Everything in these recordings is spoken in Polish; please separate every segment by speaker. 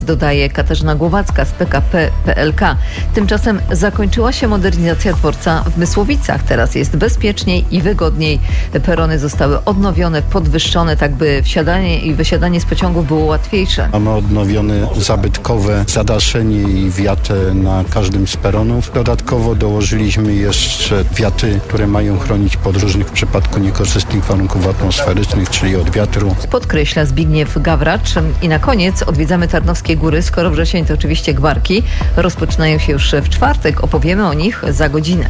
Speaker 1: Dodaje Katarzyna Głowacka z PKP PLK. Tymczasem zakończyła się modernizacja dworca w Mysłowicach. Teraz jest bezpieczniej i wygodniej. Perony zostały odnowione, podwyższone, tak by wsiadanie i wysiadanie z pociągów było łatwiejsze.
Speaker 2: Mamy odnowione zabytkowe zadaszenie i wiatę na każdym z peronów. Dodatkowo dołożyliśmy jeszcze wiaty, które mają chronić podróżnych w przypadku niekorzystnych warunków atmosferycznych, czyli od wiatru.
Speaker 1: Podkreśla Zbigniew Gawracz. I na koniec odwiedzamy Tarnowskie Góry. Skoro wrzesień, to oczywiście gwarki. Rozpoczynają się już w czwartek. Opowiemy o nich za godzinę.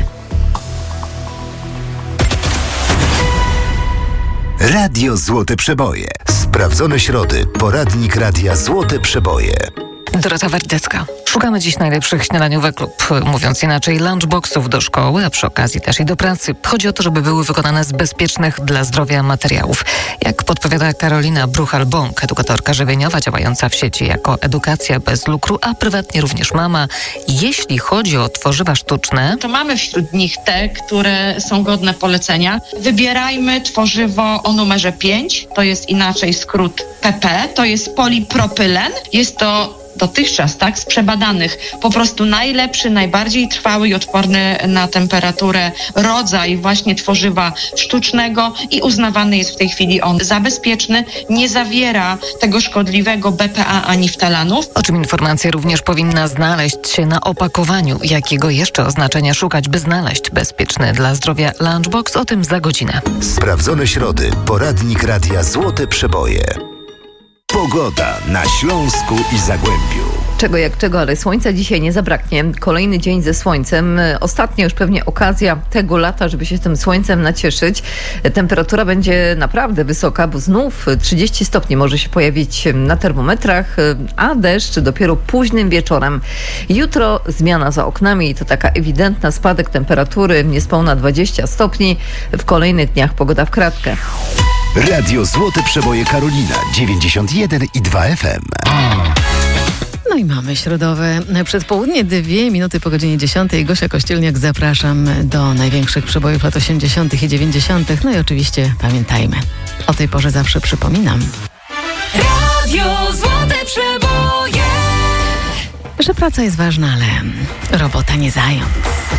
Speaker 3: Radio Złote Przeboje. Sprawdzone środy. Poradnik Radia Złote Przeboje.
Speaker 4: Dorota Wardecka. Szukamy dziś najlepszych śniadaniowych lub, mówiąc inaczej, lunchboxów do szkoły, a przy okazji też i do pracy. Chodzi o to, żeby były wykonane z bezpiecznych dla zdrowia materiałów. Jak podpowiada Karolina Bruchal-Bąk, edukatorka żywieniowa działająca w sieci jako edukacja bez lukru, a prywatnie również mama. Jeśli chodzi o tworzywa sztuczne,
Speaker 5: to mamy wśród nich te, które są godne polecenia. Wybierajmy tworzywo o numerze 5, to jest inaczej skrót PP, to jest polipropylen. Jest to dotychczas, z przebadanych, po prostu najlepszy, najbardziej trwały i odporny na temperaturę rodzaj właśnie tworzywa sztucznego i uznawany jest w tej chwili on za bezpieczny, nie zawiera tego szkodliwego BPA ani ftalanów.
Speaker 4: O czym informacja również powinna znaleźć się na opakowaniu. Jakiego jeszcze oznaczenia szukać, by znaleźć bezpieczny dla zdrowia lunchbox? O tym za godzinę.
Speaker 3: Sprawdzone środy. Poradnik Radia Złote Przeboje. Pogoda na Śląsku i Zagłębiu.
Speaker 1: Czego jak czego, ale słońca dzisiaj nie zabraknie. Kolejny dzień ze słońcem. Ostatnia już pewnie okazja tego lata, żeby się tym słońcem nacieszyć. Temperatura będzie naprawdę wysoka, bo znów 30 stopni może się pojawić na termometrach, a deszcz dopiero późnym wieczorem. Jutro zmiana za oknami i to taka ewidentna spadek temperatury, niespełna 20 stopni. W kolejnych dniach pogoda w kratkę.
Speaker 3: Radio Złote Przeboje Karolina 91,2 FM.
Speaker 6: No i mamy środowe przedpołudnie, 2 minuty po godzinie 10. Gosia Kościelniak, zapraszam do największych przebojów lat 80. i 90. No i oczywiście pamiętajmy, o tej porze zawsze przypominam.
Speaker 7: Radio Złote Przeboje.
Speaker 6: Że praca jest ważna, ale robota nie zając.